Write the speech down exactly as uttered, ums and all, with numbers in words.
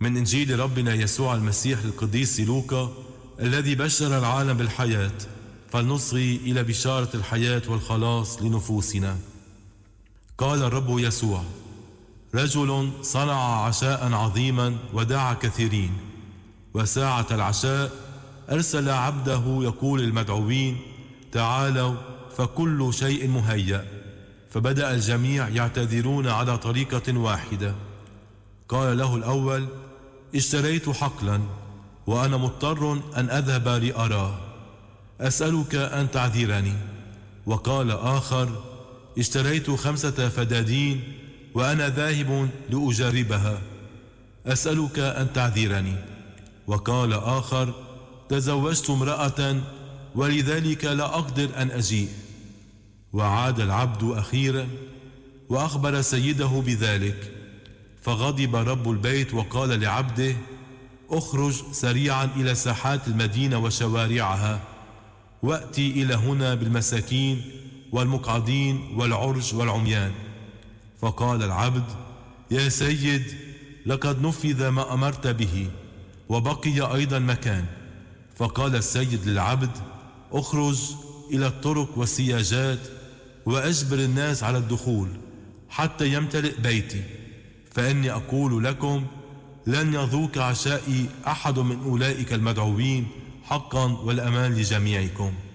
من إنجيل ربنا يسوع المسيح للقديس لوقا الذي بشر العالم بالحياة، فلنصغي إلى بشارة الحياة والخلاص لنفوسنا. قال الرب يسوع: رجل صنع عشاء عظيما ودعا كثيرين، وساعة العشاء أرسل عبده يقول للمدعوين: تعالوا فكل شيء مهيأ. فبدأ الجميع يعتذرون على طريقة واحدة. قال له الأول: اشتريت حقلا وأنا مضطر أن أذهب لأراه، أسألك أن تعذرني. وقال آخر: اشتريت خمسة فدادين وأنا ذاهب لأجربها، أسألك أن تعذرني. وقال آخر: تزوجت امرأة ولذلك لا أقدر أن أجيء. وعاد العبد أخيرا وأخبر سيده بذلك، فغضب رب البيت وقال لعبده: اخرج سريعا إلى ساحات المدينة وشوارعها، وأتي إلى هنا بالمساكين والمقعدين والعرج والعميان. فقال العبد: يا سيد، لقد نفذ ما أمرت به وبقي أيضا مكان. فقال السيد للعبد: اخرج إلى الطرق والسياجات وأجبر الناس على الدخول حتى يمتلئ بيتي، فإني أقول لكم لن يذوق عشائي أحد من أولئك المدعوين حقا، والأمان لجميعكم.